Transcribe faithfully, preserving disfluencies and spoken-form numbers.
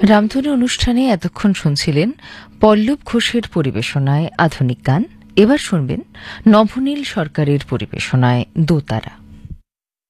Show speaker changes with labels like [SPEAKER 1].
[SPEAKER 1] রামধনু অনুষ্ঠানে এতক্ষণ শুনছিলেন পল্লব ঘোষের পরিবেশনায় আধুনিক গান। এবার শুনবেন নভনীল সরকারের পরিবেশনায় দোতারা।